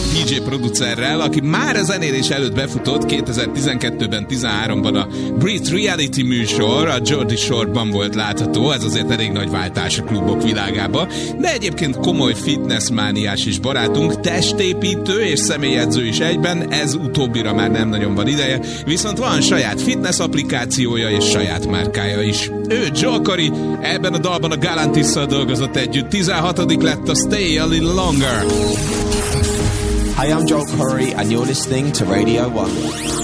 DJ producerrel, aki már a zenélés előtt befutott 2012-ben, 13-ban a Brit Reality műsor, a Geordie Shore-ban volt látható, ez azért elég nagy váltás a klubok világába, de egyébként komoly fitnessmániás is barátunk, testépítő és személyedző is egyben, ez utóbbira már nem nagyon van ideje, viszont van saját fitness applikációja és saját márkája is. Ő Joel Corry, ebben a dalban a Galantisszal dolgozott együtt, 16. lett a Stay a Little Longer. Hi, I'm Joel Corry and you're listening to Radio 1.